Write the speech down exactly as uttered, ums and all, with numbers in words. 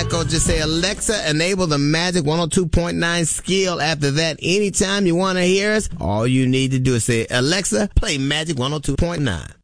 Echo. Just say, Alexa, enable the Magic one oh two point nine skill. After that, anytime you want to hear us, all you need to do is say, Alexa, play Magic one oh two point nine.